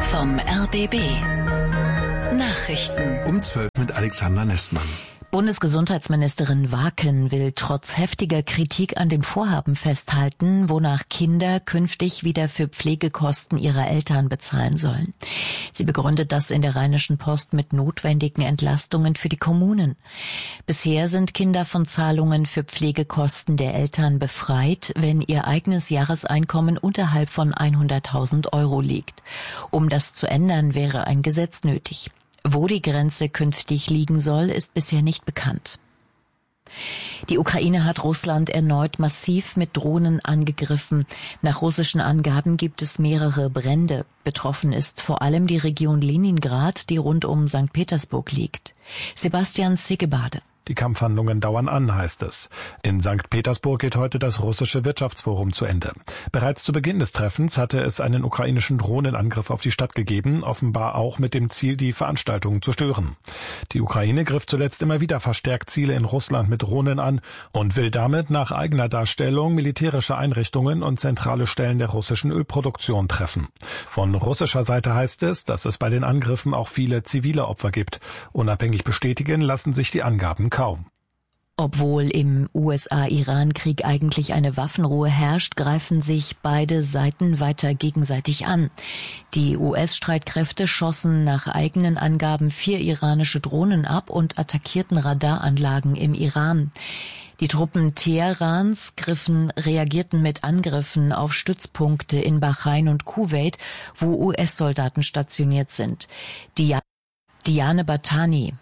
vom RBB. Nachrichten. Um 12 mit Alexander Nestmann. Bundesgesundheitsministerin Waken will trotz heftiger Kritik an dem Vorhaben festhalten, wonach Kinder künftig wieder für Pflegekosten ihrer Eltern bezahlen sollen. Sie begründet das in der Rheinischen Post mit notwendigen Entlastungen für die Kommunen. Bisher sind Kinder von Zahlungen für Pflegekosten der Eltern befreit, wenn ihr eigenes Jahreseinkommen unterhalb von 100.000 Euro liegt. Um das zu ändern, wäre ein Gesetz nötig. Wo die Grenze künftig liegen soll, ist bisher nicht bekannt. Die Ukraine hat Russland erneut massiv mit Drohnen angegriffen. Nach russischen Angaben gibt es mehrere Brände. Betroffen ist vor allem die Region Leningrad, die rund um St. Petersburg liegt. Sebastian Sigebade. Die Kampfhandlungen dauern an, heißt es. In St. Petersburg geht heute das russische Wirtschaftsforum zu Ende. Bereits zu Beginn des Treffens hatte es einen ukrainischen Drohnenangriff auf die Stadt gegeben, offenbar auch mit dem Ziel, die Veranstaltung zu stören. Die Ukraine griff zuletzt immer wieder verstärkt Ziele in Russland mit Drohnen an und will damit nach eigener Darstellung militärische Einrichtungen und zentrale Stellen der russischen Ölproduktion treffen. Von russischer Seite heißt es, dass es bei den Angriffen auch viele zivile Opfer gibt. Unabhängig bestätigen lassen sich die Angaben kaum. Obwohl im USA-Iran-Krieg eigentlich eine Waffenruhe herrscht, greifen sich beide Seiten weiter gegenseitig an. Die US-Streitkräfte schossen nach eigenen Angaben 4 iranische Drohnen ab und attackierten Radaranlagen im Iran. Die Truppen Teherans reagierten mit Angriffen auf Stützpunkte in Bahrain und Kuwait, wo US-Soldaten stationiert sind. Diane Batani.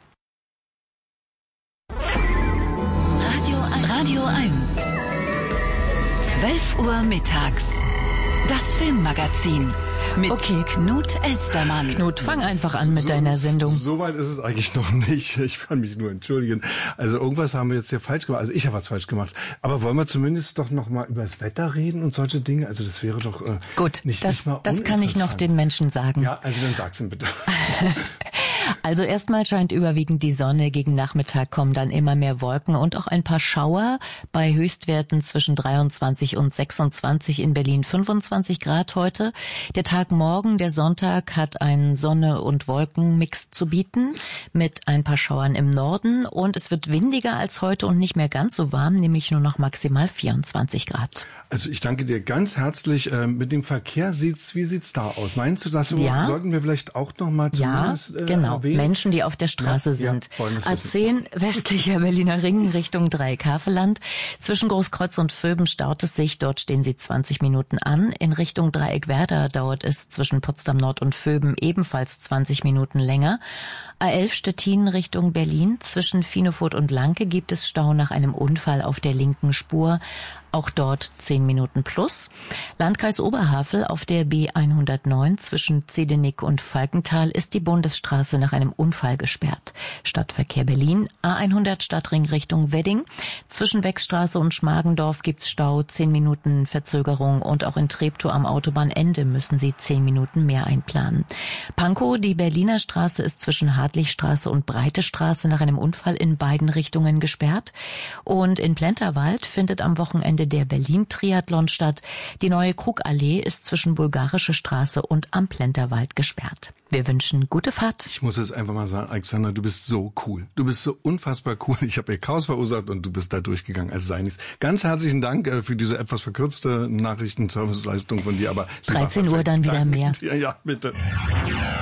Radio 1. 12 Uhr mittags. Das Filmmagazin mit Knut Elstermann. Knut, fang einfach an mit deiner Sendung. So weit ist es eigentlich noch nicht. Ich kann mich nur entschuldigen. Also irgendwas haben wir jetzt hier falsch gemacht. Also ich habe was falsch gemacht. Aber wollen wir zumindest doch noch mal über das Wetter reden und solche Dinge? Also das wäre doch gut. Nicht mal das kann ich noch den Menschen sagen. Ja, also dann sag's ihm bitte. Also erstmal scheint überwiegend die Sonne, gegen Nachmittag kommen dann immer mehr Wolken und auch ein paar Schauer bei Höchstwerten zwischen 23 und 26, in Berlin 25 Grad heute. Der Tag morgen, der Sonntag, hat einen Sonne- und Wolkenmix zu bieten mit ein paar Schauern im Norden und es wird windiger als heute und nicht mehr ganz so warm, nämlich nur noch maximal 24 Grad. Also ich danke dir ganz herzlich. Mit dem Verkehr wie sieht's da aus? Meinst du, das sollten wir vielleicht auch noch mal zumindest genau. erwähnen? Menschen, die auf der Straße sind. A10 westlicher Berliner Ring Richtung Dreieck-Havelland. Zwischen Großkreuz und Vöben staut es sich. Dort stehen sie 20 Minuten an. In Richtung Dreieck-Werder dauert es zwischen Potsdam Nord und Vöben ebenfalls 20 Minuten länger. A11 Stettin Richtung Berlin. Zwischen Finefurt und Lanke gibt es Stau nach einem Unfall auf der linken Spur. Auch dort 10 Minuten plus. Landkreis Oberhavel auf der B109 zwischen Zedenick und Falkenthal ist die Bundesstraße nach einem Unfall gesperrt. Stadtverkehr Berlin, A100 Stadtring Richtung Wedding. Zwischen Wechstraße und Schmargendorf gibt's Stau, 10 Minuten Verzögerung und auch in Treptow am Autobahnende müssen Sie 10 Minuten mehr einplanen. Pankow, die Berliner Straße ist zwischen Hartlichstraße und Breite Straße nach einem Unfall in beiden Richtungen gesperrt. Und in Plenterwald findet am Wochenende der Berlin-Triathlon statt. Die neue Krugallee ist zwischen Bulgarische Straße und am Plenterwald gesperrt. Wir wünschen gute Fahrt. Ich muss es einfach mal sagen, Alexander, du bist so cool. Du bist so unfassbar cool. Ich habe hier Chaos verursacht und du bist da durchgegangen, als sei nichts. Ganz herzlichen Dank für diese etwas verkürzte Nachrichtenserviceleistung von dir. Aber 13 Uhr dann wieder mehr. Ja, bitte.